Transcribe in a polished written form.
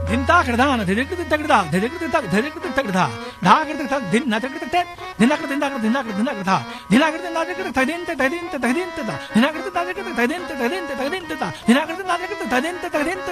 ಧಿಂತಾ ಕಡದಾನ ಧಿರಿಕೃತಿ ತಗಡ ಧಿರಿಕೃತಿ ತಗಡ ಧಾಕೃತಿ ತಗ ಧಿನ್ನ ತಗಡ ಧಿನಾಕೃತಿ ದಿಂದಾಕೃತಿ ಧಿನಾಕೃತಿ ಧಿನಾಕೃತ ಧಿನಾಕೃತಿ ನಾಜಕೃತಿ ತದಿಂತ ತದಿಂತ ತದಿಂತ ಧಿನಾಕೃತಿ ನಾಜಕೃತಿ ತದಿಂತ ತದಿಂತ ತದಿಂತ ಧಿನಾಕೃತಿ ನಾಜಕೃತಿ ತದಿಂತ ತದಿಂತ